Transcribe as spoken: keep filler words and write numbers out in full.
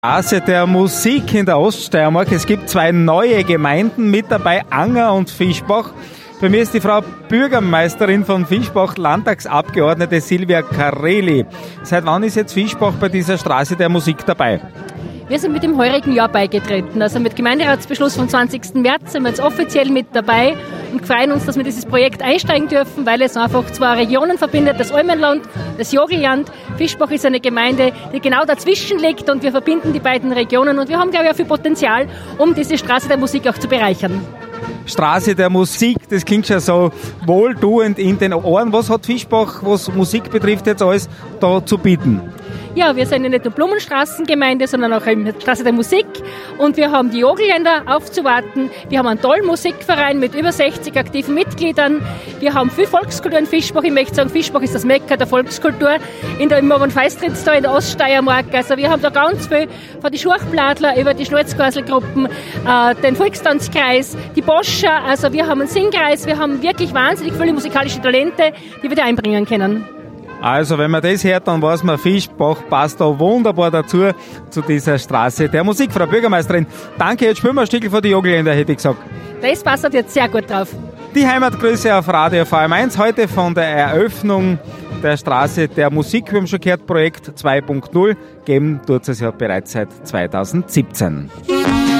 Straße der Musik in der Oststeiermark. Es gibt zwei neue Gemeinden mit dabei, Anger und Fischbach. Bei mir ist die Frau Bürgermeisterin von Fischbach, Landtagsabgeordnete Silvia Kareli. Seit wann ist jetzt Fischbach bei dieser Straße der Musik dabei? Wir sind mit dem heurigen Jahr beigetreten. Also mit Gemeinderatsbeschluss vom zwanzigsten März sind wir jetzt offiziell mit dabei und freuen uns, dass wir dieses Projekt einsteigen dürfen, weil es einfach zwei Regionen verbindet, das Almenland, das Jogelland. Fischbach ist eine Gemeinde, die genau dazwischen liegt und wir verbinden die beiden Regionen und wir haben, glaube ich, auch viel Potenzial, um diese Straße der Musik auch zu bereichern. Straße der Musik, das klingt schon so wohltuend in den Ohren. Was hat Fischbach, was Musik betrifft, jetzt alles da zu bieten? Ja, wir sind ja nicht nur Blumenstraßengemeinde, sondern auch eine Straße der Musik. Und wir haben die Jogelländer aufzuwarten. Wir haben einen tollen Musikverein mit über sechzig aktiven Mitgliedern. Wir haben viel Volkskultur in Fischbach. Ich möchte sagen, Fischbach ist das Mekka der Volkskultur in der Immermann-Feistritz da in der Oststeiermark. Also wir haben da ganz viel von den Schurchbladler über die Schnurzgorselgruppen, äh, den Volkstanzkreis, die Boscher. Also wir haben einen Singkreis. Wir haben wirklich wahnsinnig viele musikalische Talente, die wir da einbringen können. Also, wenn man das hört, dann weiß man, Fischbach passt da wunderbar dazu, zu dieser Straße der Musik. Frau Bürgermeisterin, danke, jetzt spielen wir ein Stückchen von die Jogelländer, hätte ich gesagt. Das passt jetzt sehr gut drauf. Die Heimatgrüße auf Radio V M eins, heute von der Eröffnung der Straße der Musik. Wir haben schon gehört, Projekt zwei Punkt null, geben tut es ja bereits seit zweitausendsiebzehn.